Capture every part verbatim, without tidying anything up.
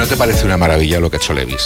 ¿no te parece una maravilla lo que ha hecho Levi's?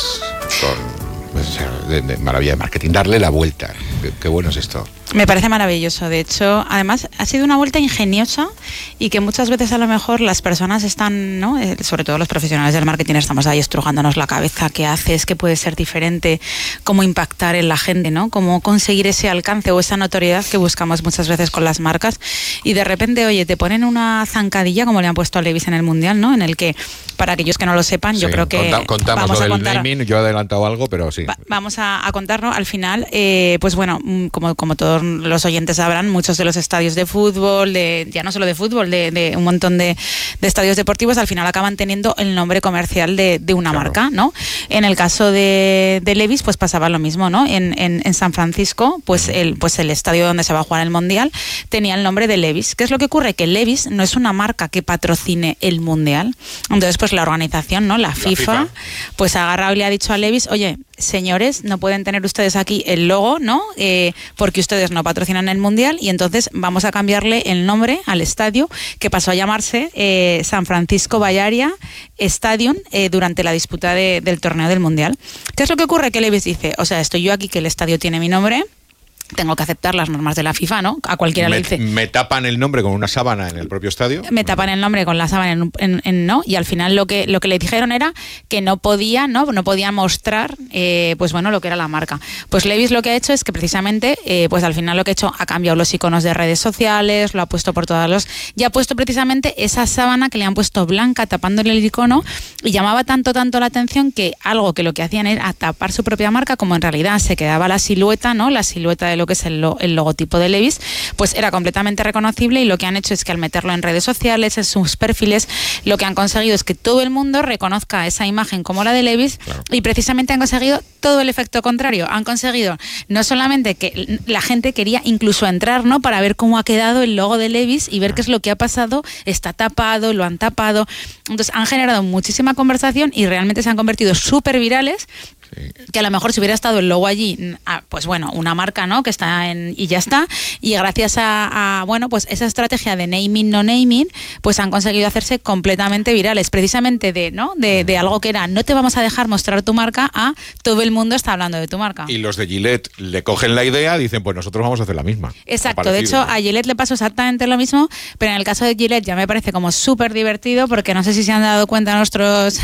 Con, pues, de, de maravilla de marketing, darle la vuelta. Qué, qué bueno es esto. Me parece maravilloso. De hecho, además, ha sido una vuelta ingeniosa y que muchas veces a lo mejor las personas están, ¿no? Eh, sobre todo los profesionales del marketing, estamos ahí estrujándonos la cabeza. ¿Qué haces? ¿Qué puede ser diferente? ¿Cómo impactar en la gente? ¿No? ¿Cómo conseguir ese alcance o esa notoriedad que buscamos muchas veces con las marcas? Y de repente, oye, te ponen una zancadilla, como le han puesto a Levi's en el Mundial, ¿no? En el que, para aquellos que no lo sepan, sí, yo creo que conta, contamos vamos lo a del contar, naming, yo he adelantado algo, pero sí. Va, vamos a, a contarlo. Al final, eh, pues bueno, como, como todos los oyentes sabrán, muchos de los estadios de fútbol, de, ya no solo de fútbol, de, de un montón de, de estadios deportivos, al final acaban teniendo el nombre comercial de, de una claro. marca, ¿no? En el caso de, de Levi's, pues pasaba lo mismo, ¿no? En, en, en San Francisco, pues el, pues el estadio donde se va a jugar el Mundial tenía el nombre de Levi's. ¿Qué es lo que ocurre? Que Levi's no es una marca que patrocine el Mundial. Entonces, pues la organización, ¿no? La, la FIFA, FIFA, pues ha agarrado y le ha dicho a Levi's, oye, señores, no pueden tener ustedes aquí el logo, ¿no? Eh, porque ustedes no patrocinan el Mundial, y entonces vamos a cambiarle el nombre al estadio, que pasó a llamarse eh, San Francisco Bay Area Stadium eh, durante la disputa de, del torneo del Mundial. ¿Qué es lo que ocurre? Que Levi's dice, o sea, estoy yo aquí, que el estadio tiene mi nombre, tengo que aceptar las normas de la FIFA, ¿no? A cualquiera me, le dice... Me tapan el nombre con una sábana en el propio estadio. Me tapan el nombre con la sábana en, en, en no, y al final lo que lo que le dijeron era que no podía, ¿no? No podía mostrar, eh, pues bueno, lo que era la marca. Pues Levi's lo que ha hecho es que precisamente, eh, pues al final lo que ha hecho, ha cambiado los iconos de redes sociales, lo ha puesto por todos los... y ha puesto precisamente esa sábana que le han puesto blanca tapándole el icono, y llamaba tanto, tanto la atención que algo que lo que hacían era tapar su propia marca, como en realidad se quedaba la silueta, ¿no? La silueta de lo que es el, lo, el logotipo de Levi's, pues era completamente reconocible, y lo que han hecho es que al meterlo en redes sociales, en sus perfiles, lo que han conseguido es que todo el mundo reconozca esa imagen como la de Levi's, claro. Y precisamente han conseguido todo el efecto contrario. Han conseguido no solamente que la gente quería incluso entrar, ¿no? Para ver cómo ha quedado el logo de Levi's y ver qué es lo que ha pasado, está tapado, lo han tapado. Entonces han generado muchísima conversación y realmente se han convertido súper virales. Sí. Que a lo mejor si hubiera estado el logo allí, pues bueno, una marca, ¿no? Que está en, y ya está, y gracias a, a bueno, pues esa estrategia de naming no naming, pues han conseguido hacerse completamente virales, precisamente de, ¿no? De, de algo que era, no te vamos a dejar mostrar tu marca, a todo el mundo está hablando de tu marca. Y los de Gillette le cogen la idea, dicen, pues nosotros vamos a hacer la misma. Exacto, de hecho a Gillette le pasó exactamente lo mismo, pero en el caso de Gillette ya me parece como súper divertido, porque no sé si se han dado cuenta nuestros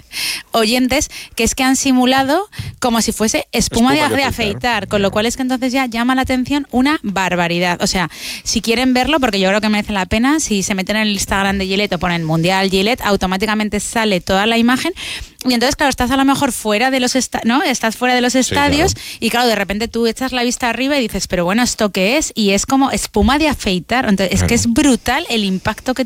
oyentes, que es que han simulado como si fuese espuma, espuma de, de, afeitar, de afeitar, con lo cual es que entonces ya llama la atención una barbaridad. O sea, si quieren verlo, porque yo creo que merece la pena, si se meten en el Instagram de Gillette o ponen Mundial Gillette, automáticamente sale toda la imagen. Y entonces, claro, estás a lo mejor fuera de los esta- ¿no? Estás fuera de los estadios, sí, claro. Y claro, de repente tú echas la vista arriba y dices, pero bueno, ¿esto qué es? Y es como espuma de afeitar. Entonces, claro. Es que es brutal el impacto que